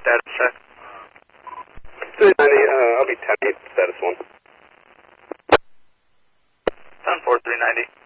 status check. 390, I'll be 10-8, status 1. 10-4, 390.